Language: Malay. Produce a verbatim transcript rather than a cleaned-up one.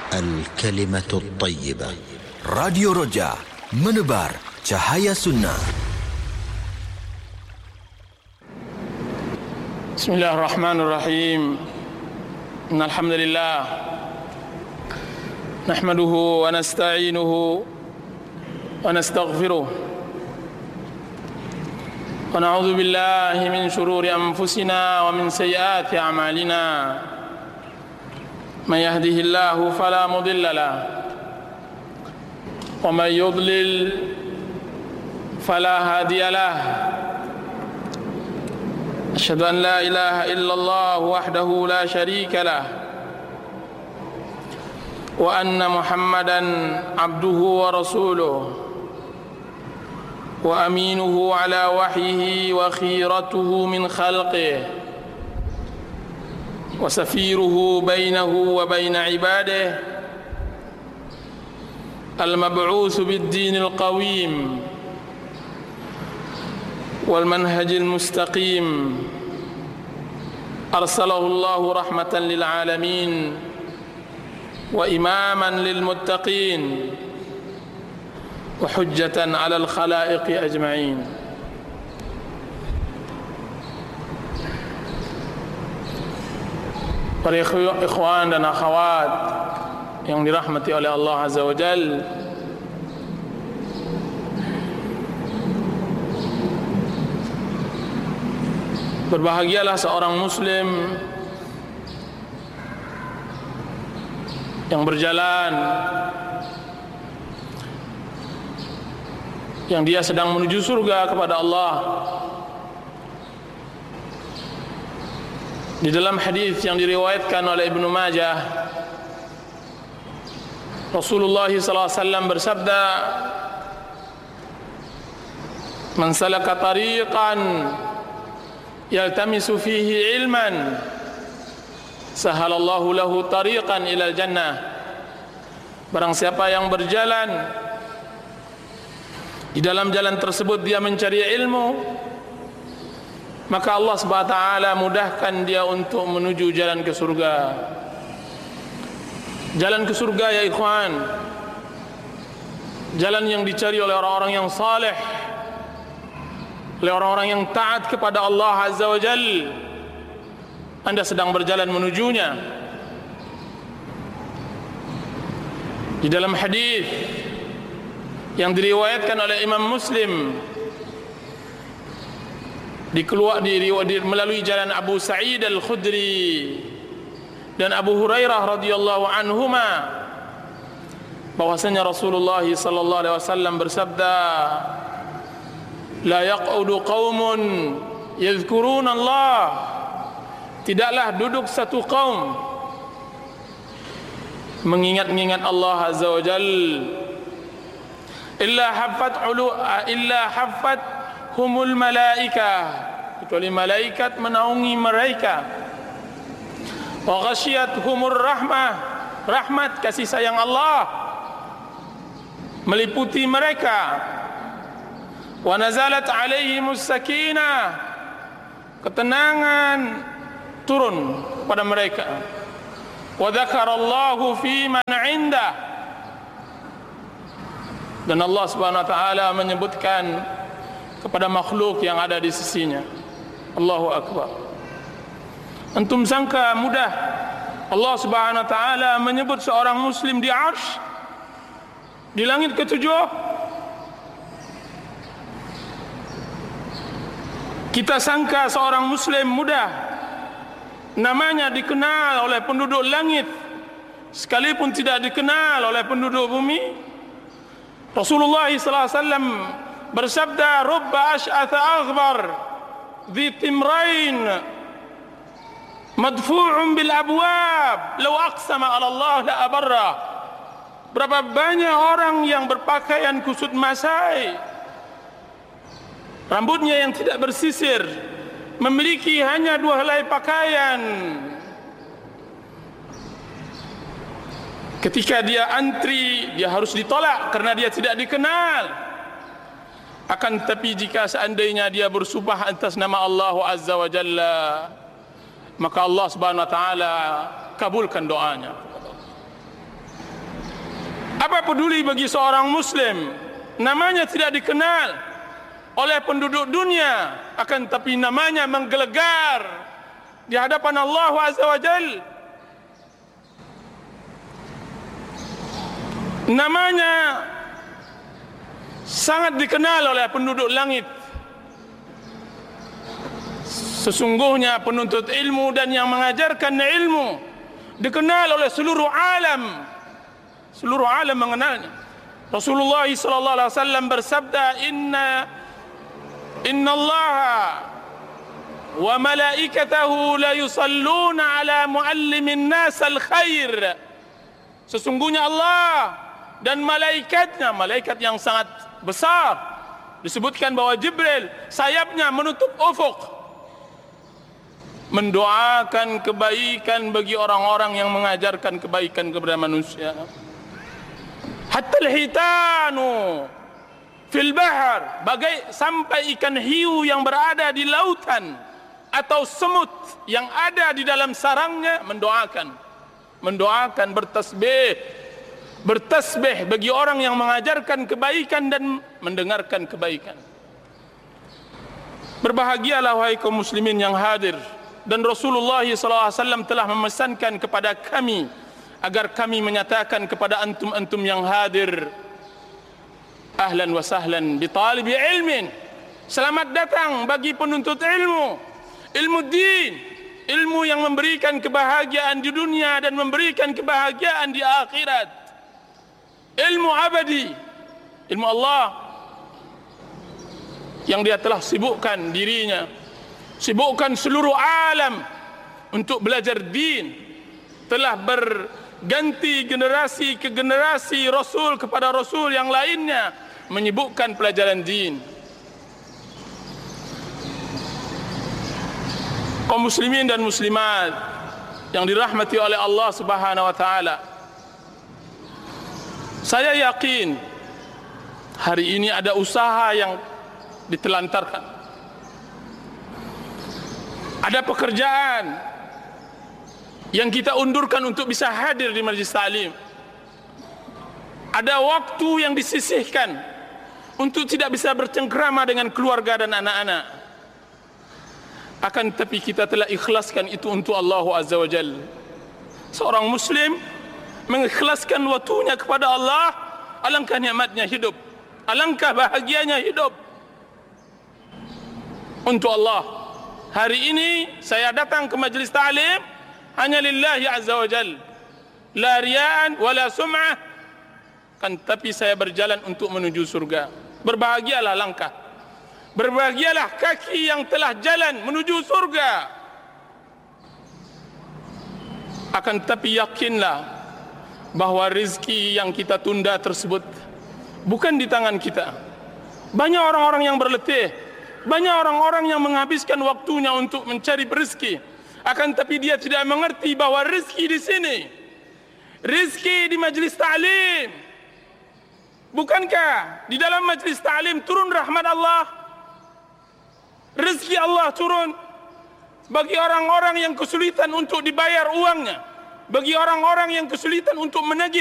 الكلمة الطيبة. Radio Roja, menebar cahaya sunnah. Bismillahirrahmanirrahim. Innal hamdalillah nahmaduhu wa nasta'inuhu wa nastaghfiruh wa na'udzu billahi min shururi anfusina wa min sayyiati a'malina. Man yahdihillahu fala mudilla lahu wa man yudlil fala hadiya lahu. أشهد أن لا إله إلا الله وحده لا شريك له وأن محمدا عبده ورسوله وأمينه على وحيه وخيرته من خلقه وسفيره بينه وبين عباده المبعوث بالدين القويم والمنهج المستقيم أرسله الله رحمة للعالمين وإماما للمتقين وحجة على الخلائق أجمعين. Para ikhwan dan akhwat yang dirahmati oleh Allah Azza wa Jalla, berbahagialah seorang muslim yang berjalan, yang dia sedang menuju surga kepada Allah. Di dalam hadis yang diriwayatkan oleh Ibnu Majah, Rasulullah sallallahu alaihi wasallam bersabda, "Man salaka tariqan yaltamisu fihi ilman sahalallahu lahu tariqan ilal jannah." Barang siapa yang berjalan, di dalam jalan tersebut dia mencari ilmu, maka Allah Subhanahu wa taala mudahkan dia untuk menuju jalan ke surga. Jalan ke surga ya ikhwan, jalan yang dicari oleh orang-orang yang saleh, oleh orang-orang yang taat kepada Allah Azza wa Jalla. Anda sedang berjalan menujunya. Di dalam hadis yang diriwayatkan oleh Imam Muslim, dikeluar di, di melalui jalan Abu Sa'id Al-Khudri dan Abu Hurairah radhiyallahu anhuma, bahwasanya Rasulullah sallallahu alaihi wasallam bersabda, "La yaq'udu qaumun yadhkuruna Allah." Tidaklah duduk satu kaum mengingat-ingat Allah Azza wa Jalla, illa haffat ulu illa haffat humul malaikah, kecuali malaikat menaungi mereka, wa ghasyiyat humur rahmah, rahmat kasih sayang Allah meliputi mereka, wa nazalat alaihimus sakinah, ketenangan turun pada mereka, wa dzakarallahu fi man 'indah, dan Allah Subhanahu wa taala menyebutkan kepada makhluk yang ada di sisinya. Allahu akbar. Antum sangka mudah Allah Subhanahu wa taala menyebut seorang muslim di arsy, di langit ketujuh? Kita sangka seorang muslim mudah namanya dikenal oleh penduduk langit, sekalipun tidak dikenal oleh penduduk bumi. Rasulullah sallallahu alaihi wasallam bersabda, "Rubba ash'atha aghbar dhi timrain madfu'un bil abwab law aqsama 'ala Allah la abarra." Berapa banyak orang yang berpakaian kusut masai, rambutnya yang tidak bersisir, memiliki hanya dua helai pakaian, ketika dia antri dia harus ditolak karena dia tidak dikenal. Akan tetapi jika seandainya dia bersumpah atas nama Allah Azza wa Jalla, maka Allah Subhanahu wa taala kabulkan doanya. Apa peduli bagi seorang muslim namanya tidak dikenal oleh penduduk dunia, akan tapi namanya menggelegar di hadapan Allah Azza wa Jalla. Namanya sangat dikenal oleh penduduk langit. Sesungguhnya penuntut ilmu dan yang mengajarkan ilmu dikenal oleh seluruh alam. Seluruh alam mengenalnya. Rasulullah sallallahu alaihi wasallam bersabda, Inna Inna Allah wa malaikatahu la yusalluna ala muallimin nas al-khair. Sesungguhnya Allah dan malaikatnya, malaikat yang sangat besar, disebutkan bahwa Jibril sayapnya menutup ufuk, mendoakan kebaikan bagi orang-orang yang mengajarkan kebaikan kepada manusia. Hatta al-hitanu fil bahr, bagai sampai ikan hiu yang berada di lautan atau semut yang ada di dalam sarangnya mendoakan, mendoakan bertasbih, bertasbih bagi orang yang mengajarkan kebaikan dan mendengarkan kebaikan. Berbahagialah wahai kaum muslimin yang hadir, dan Rasulullah sallallahu alaihi wasallam telah memesankan kepada kami agar kami menyatakan kepada antum-antum yang hadir, ahlan wa sahlan bi talibi ilmin, selamat datang bagi penuntut ilmu, ilmu din, ilmu yang memberikan kebahagiaan di dunia dan memberikan kebahagiaan di akhirat, ilmu abadi, ilmu Allah yang dia telah sibukkan dirinya, sibukkan seluruh alam untuk belajar din, telah berganti generasi ke generasi, rasul kepada rasul yang lainnya menyibukkan pelajaran din. Kaum muslimin dan muslimat yang dirahmati oleh Allah Subhanahu wa taala, saya yakin hari ini ada usaha yang ditelantarkan, ada pekerjaan yang kita undurkan untuk bisa hadir di majlis taklim, ada waktu yang disisihkan untuk tidak bisa bercengkrama dengan keluarga dan anak-anak. Akan tetapi kita telah ikhlaskan itu untuk Allah Azza wa Jalla. Seorang muslim mengikhlaskan waktunya kepada Allah, alangkah nikmatnya hidup, alangkah bahagianya hidup untuk Allah. Hari ini saya datang ke majlis ta'lim hanya lillahi azza wa jalla, la riya'an wala sum'ah, kan tapi saya berjalan untuk menuju surga. Berbahagialah langkah, berbahagialah kaki yang telah jalan menuju surga. Akan tapi yakinlah bahwa rezeki yang kita tunda tersebut bukan di tangan kita. Banyak orang-orang yang berletih, banyak orang-orang yang menghabiskan waktunya untuk mencari rezeki, akan tapi dia tidak mengerti bahwa rezeki di sini, rezeki di majlis ta'lim. Bukankah di dalam majlis ta'lim turun rahmat Allah, rezeki Allah turun bagi orang-orang yang kesulitan untuk dibayar uangnya, bagi orang-orang yang kesulitan untuk menagih